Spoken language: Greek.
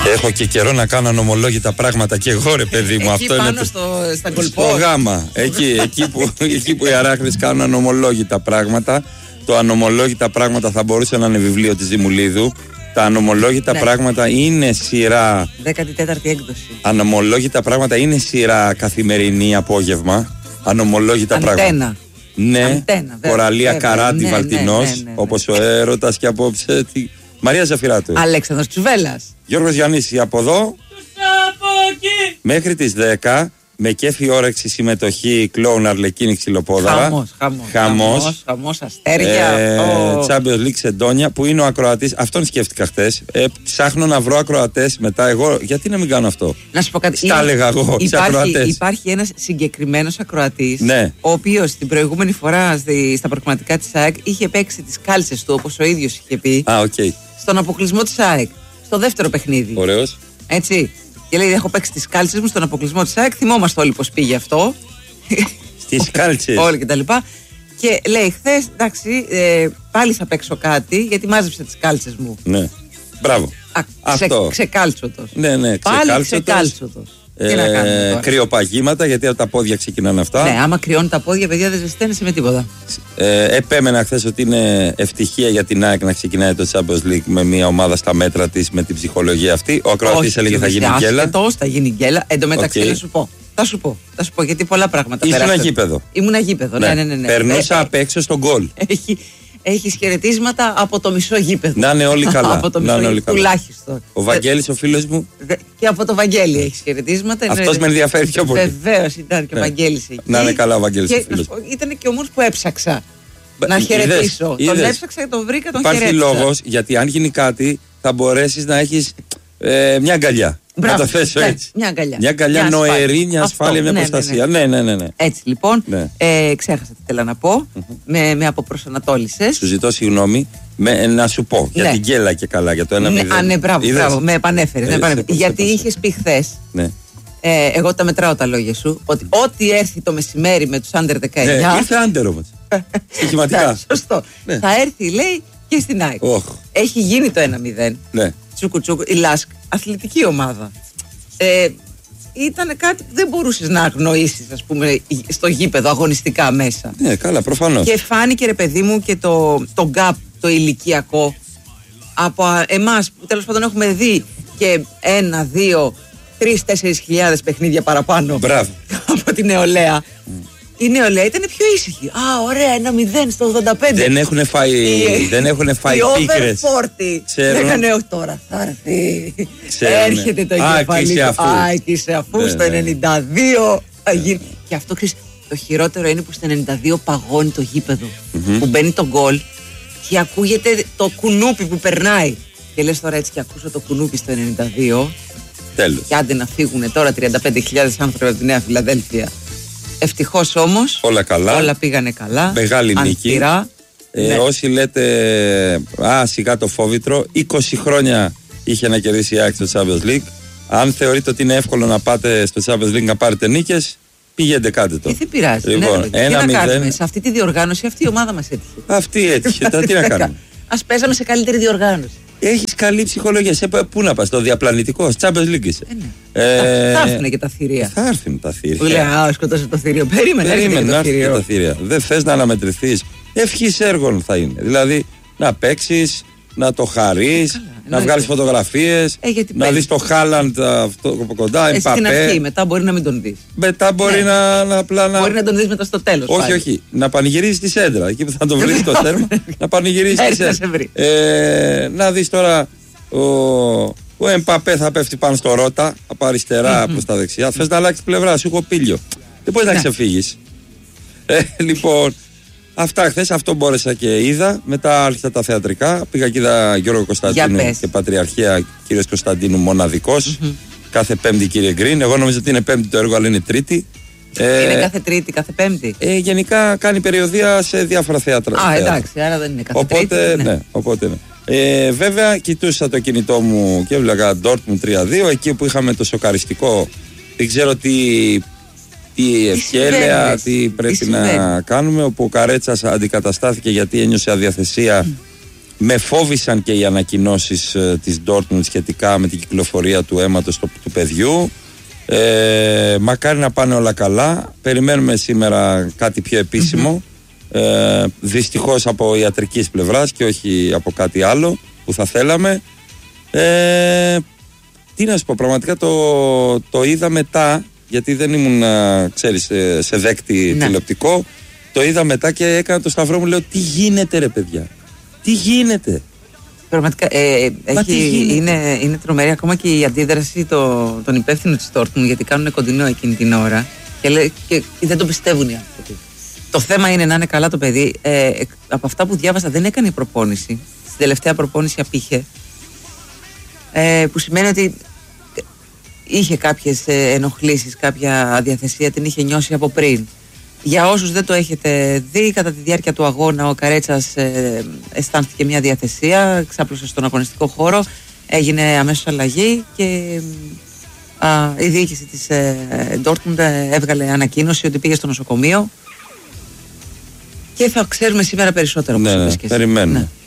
Έχω και καιρό να κάνω ανομολόγητα πράγματα και εγώ, ρε παιδί μου. Εκεί αυτό πάνω είναι στα κολπό. στο γάμα. Εκεί που οι αράχνες κάνουν ανομολόγητα πράγματα. Το ανομολόγητα πράγματα θα μπορούσε να είναι βιβλίο της Δημουλίδου. Τα ανομολόγητα πράγματα είναι σειρά. 14η έκδοση. Ανομολόγητα πράγματα είναι σειρά καθημερινή απόγευμα. Ανομολόγητα πράγματα. Ναι, Κοραλία Καράτη Βαλτινός, όπως ο έρωτας και απόψε. Μαρία Ζαφυράτου. Αλέξανδρος Τσουβέλλας. Γιώργος Γιαννής, από εδώ μέχρι τις 10. Με κέφι, όρεξη, συμμετοχή, κλόουν, αρλεκίνη, ξυλοπόδαρα. Χαμός. Αστέρια. Champions League Σεντόνια, που είναι ο ακροατής. Αυτόν σκέφτηκα χτες. Ψάχνω να βρω ακροατές μετά. Εγώ, γιατί να μην κάνω αυτό. Να σου πω κάτι. Τα έλεγα εγώ. Υπάρχει ένας συγκεκριμένος ακροατής. Ναι. Ο οποίος την προηγούμενη φορά στα προκριματικά της ΑΕΚ είχε παίξει τις κάλτσες του, όπως ο ίδιος είχε πει. Στον αποκλεισμό της ΑΕΚ. Στο δεύτερο παιχνίδι. Ωραίος. Έτσι. Και λέει: έχω παίξει τις κάλτσες μου στον αποκλεισμό της ΑΕΚ. Θυμόμαστε όλοι πως πήγε αυτό. Στις κάλτσες. Όλοι και τα λοιπά. Και λέει: χθες, εντάξει, πάλι θα παίξω κάτι γιατί μάζεψε τις κάλτσες μου. Ναι. Μπράβο. Ξεκάλτσοτος. Ναι, πάλι ξεκάλτσοτος. Τι να κάνουμε. Κρυοπαγήματα, γιατί από τα πόδια ξεκινάνε αυτά. Ναι, άμα κρυώνει τα πόδια, παιδιά, δεν ζεσταίνεσαι με τίποτα. Επέμενα χθες ότι είναι ευτυχία για την ΑΕΚ να ξεκινάει το Champions League με μια ομάδα στα μέτρα της, με την ψυχολογία αυτή. Ο ακροατής έλεγε θα γίνει γκέλα. Θα γίνει γκέλα. Εν τω μεταξύ, να σου πω. Θα σου πω γιατί πολλά πράγματα πέρασαν. Ήμουν γήπεδο. Ναι. Περνούσα απ' έξω στον γκολ. Έχει χαιρετίσματα από το μισό γήπεδο. Να είναι όλοι καλά. Από το μισό γήπεδο, τουλάχιστον. Ο Βαγγέλης, ο φίλος μου. Και από το Βαγγέλη έχει χαιρετίσματα. Αυτός με ενδιαφέρει πιο πολύ. Βεβαίως ήταν και ο Βαγγέλης εκεί. Να είναι καλά ο Βαγγέλης. Ήταν και ο μόνος που έψαξα να χαιρετήσω. Τον έψαξα, τον βρήκα, τον χαιρέτησα. Υπάρχει λόγος, γιατί αν γίνει κάτι θα μπορέσεις να έχεις μια αγκαλιά. Να το θέσω έτσι. Μια αγκαλιά νοερή, μια ασφάλεια, μια προστασία. Ναι. Έτσι λοιπόν. Ξέχασα τι θέλω να πω. Με αποπροσανατόλισες. Σου ζητώ συγγνώμη. Να σου πω για την γκέλα και καλά, για το 1-0. Ναι, μπράβο. Με επανέφερες. Γιατί είχες πει χθες. Εγώ τα μετράω τα λόγια σου. Ότι ό,τι έρθει το μεσημέρι με τους under 19. Ήρθε under όμως. Στοιχηματικά. Σωστό. Θα έρθει, λέει, και στην ΑΕΚ. Έχει γίνει το 1-0. Τσούκου, η Λάσκ, αθλητική ομάδα. Ήταν κάτι που δεν μπορούσες να αγνοήσεις, ας πούμε, στο γήπεδο, αγωνιστικά μέσα. Ναι, καλά, προφανώς. Και φάνηκε, ρε παιδί μου, και το gap, το ηλικιακό από εμάς που τέλος πάντων έχουμε δει και 1, 2, 3-4 χιλιάδες παιχνίδια παραπάνω. Μπράβο. Από την νεολαία. Η νεολαία ήταν πιο ήσυχη. Ωραία, 1-0 στο 85. Δεν έχουν φάει πίκρες. Οι over 40. Λέγανε όχι τώρα, θα έρθει. Έρχεται το εγκεφαλικό. Άκησε αφού στο 92 θα γίνει. Και αυτό, ξέρεις, το χειρότερο είναι που στο 92 παγώνει το γήπεδο. Που μπαίνει το γκολ και ακούγεται το κουνούπι που περνάει. Και λες τώρα έτσι και ακούσω το κουνούπι στο 92. Τέλος. Και άντε να φύγουν τώρα 35.000 άνθρωποι από τη Νέα Φιλαδέλφια. Ευτυχώς όμως όλα καλά. Όλα πήγανε καλά. Μεγάλη νίκη. Όσοι λέτε σιγά το φόβητρο, 20 χρόνια είχε να κερδίσει η ΑΕΚ στο Champions League. Αν θεωρείτε ότι είναι εύκολο να πάτε στο Champions League να πάρετε νίκες, πηγαίνετε, κάντε το. Δεν πειράζει. Λοιπόν, τι να κάνουμε, σε αυτή τη διοργάνωση αυτή η ομάδα μας έτυχε. Αυτή έτυχε. Τι να κάνουμε. Ας παίζαμε σε καλύτερη διοργάνωση. Έχεις καλή ψυχολογία. Πού να πας, στο διαπλανητικό, στο Champions League είσαι. Θα έρθουν και τα θηρία. Θα έρθουν τα θηρία. Που λέει, σκοτώσε το θηρίο. Περίμενε να έρθουν και τα θηρία. Δεν θες να αναμετρηθείς. Ευχής έργων θα είναι. Δηλαδή να παίξεις, να το χαρείς, να βγάλεις φωτογραφίες, να δεις το Χάλαντ από κοντά, Εμπαπέ. Στην αρχή, μετά μπορεί να μην τον δεις. Μετά μπορεί να απλά μπορεί να τον δεις μετά στο τέλος. Όχι. Να πανηγυρίζεις τη σέντρα. Εκεί που θα το βρεις το τέρμα, να πανηγυρίζεις τη σέντρα. Να δεις τώρα ο Εμπαπέ θα πέφτει πάνω στο Ρότα, από αριστερά προς τα δεξιά. Θες να αλλάξεις πλευρά, σου έχω πήλιο. Δεν μπορείς να ξεφύγεις. Λοιπόν. Αυτά χθες, αυτό μπόρεσα και είδα. Μετά άρχισα τα θεατρικά. Πήγα και είδα Γιώργο Κωνσταντίνου και Πατριαρχία κύριος Κωνσταντίνου μοναδικός. Κάθε Πέμπτη, κύριε Γκριν. Εγώ νομίζω ότι είναι Πέμπτη το έργο, αλλά είναι Τρίτη. Είναι κάθε Τρίτη, κάθε Πέμπτη. Γενικά κάνει περιοδεία σε διάφορα θέατρα. Εντάξει, άρα δεν είναι κάθε Τρίτη. Οπότε ναι. Βέβαια, κοιτούσα το κινητό μου και έβλεπα Dortmund 3-2. Εκεί που είχαμε το σοκαριστικό. Δεν ξέρω τι ευχέλαια, τι πρέπει να κάνουμε, όπου ο Καρέτσας αντικαταστάθηκε γιατί ένιωσε αδιαθεσία Με φόβησαν και οι ανακοινώσεις της Dortmund σχετικά με την κυκλοφορία του αίματος του παιδιού. Μακάρι να πάνε όλα καλά. Περιμένουμε σήμερα κάτι πιο επίσημο, δυστυχώς από ιατρικής πλευράς και όχι από κάτι άλλο που θα θέλαμε. Τι να σου πω, πραγματικά το είδα μετά, γιατί δεν ήμουν, ξέρεις, σε δέκτη τηλεοπτικό. Το είδα μετά και έκανα το σταυρό μου, λέω τι γίνεται ρε παιδιά, τι γίνεται. Πραγματικά είναι τρομερή ακόμα και η αντίδραση των υπεύθυνων της Dortmund, γιατί κάνουν κοντινό εκείνη την ώρα και δεν το πιστεύουν οι άνθρωποι. Το θέμα είναι να είναι καλά το παιδί. Από αυτά που διάβασα δεν έκανε η προπόνηση. Στην τελευταία προπόνηση απήχε, που σημαίνει ότι είχε κάποιες ενοχλήσεις, κάποια αδιαθεσία, την είχε νιώσει από πριν. Για όσους δεν το έχετε δει, κατά τη διάρκεια του αγώνα ο Καρέτσας αισθάνθηκε μια διαθεσία, ξάπλωσε στον αγωνιστικό χώρο, έγινε αμέσως αλλαγή και η διοίκηση της Dortmund έβγαλε ανακοίνωση ότι πήγε στο νοσοκομείο και θα ξέρουμε σήμερα περισσότερο. Ναι, περιμένουμε. Ναι.